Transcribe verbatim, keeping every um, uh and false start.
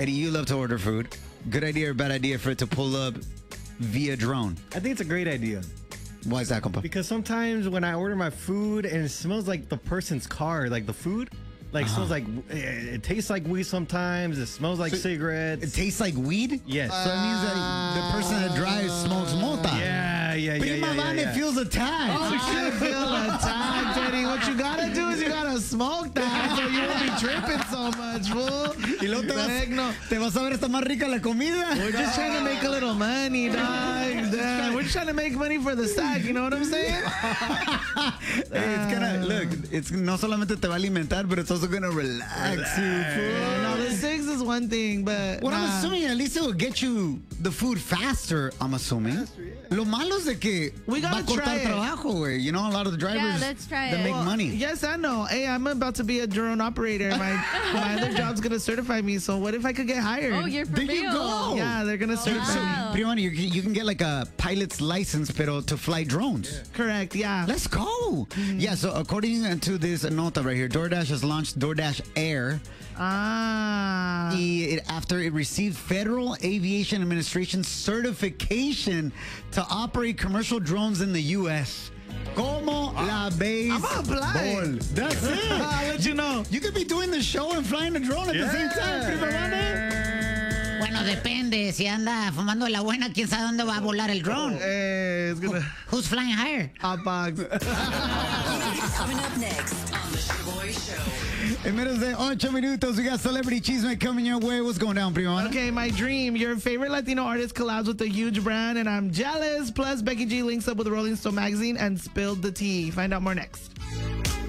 Eddie, you love to order food. Good idea or bad idea for it to pull up via drone? I think it's a great idea. Why is that, compa? Because sometimes when I order my food and it smells like the person's car, like the food, like Uh-huh. smells like, it tastes like weed sometimes. It smells like So cigarettes. It tastes like weed? Yes. So it means that the person that drives smokes mota. yeah, yeah, yeah, Prima yeah, yeah, Vane yeah. feels attacked. Oh, shit, feel attacked, Eddie. What you gotta do is you gotta smoke that so you won't be tripping so much, fool. Y luego te vas, Heck no. te vas a ver esta más rica la comida. We're just trying to make a little money, dog. Damn, we're just trying to make money for the stack, you know what I'm saying? Hey, it's gonna, look, it's no solamente te va a alimentar, but it's also gonna relax, you, fool. No, the six is one thing, but What I'm nah. assuming, at least it will get you the food faster, I'm assuming. Lo malo es de que We va a gotta try cortar it. trabajo, güey. You know, a lot of the drivers Yeah, let's try that it. make Well, money. Yes, I know. Hey, I'm about to be a drone operator. My, my other job's gonna certify me. So what if I could get hired? Oh, you're for There you real. go. Yeah, they're gonna certify wow. me. Primani, you, can- you can get like a pilot's license, pero to fly drones. Correct. Yeah. Let's go. Yeah, so according to this nota right here, DoorDash has launched DoorDash Air. Ah. Y it, after it received Federal Aviation Administration certification to operate commercial drones in the U S. Como la base. I'm gonna apply. Ball. That's it. I'll let you know. You could be doing the show and flying the drone at the same time. Prima Vane. Bueno, depende. Si anda fumando la buena, quién sabe dónde va a volar el drone. Hey, it's gonna Who's flying higher? hot box. Coming up next on the Shaboy Show. En menos de ocho minutos, we got Celebrity Chisme coming your way. What's going down, Prima Vane? Okay, my dream. Your favorite Latino artist collabs with a huge brand, and I'm jealous. Plus, Becky G links up with Rolling Stone magazine and spilled the tea. Find out more next.